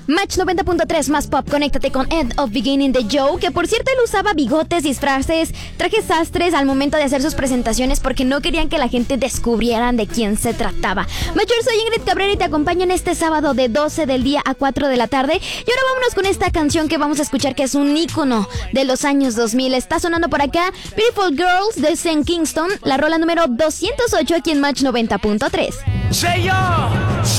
Match 90.3 más pop, conéctate con End of Beginning de Joe, que por cierto él usaba bigotes, disfraces, trajes sastres al momento de hacer sus presentaciones porque no querían que la gente descubrieran de quién se trataba. Mayor, soy Ingrid Cabrera y te acompaño en este sábado de 12 del día a 4 de la tarde. Y ahora vámonos con esta canción que vamos a escuchar, que es un ícono de los años 2000. Está sonando por acá Beautiful Girls de Sean Kingston, la rola número 208 aquí en Match 90.3.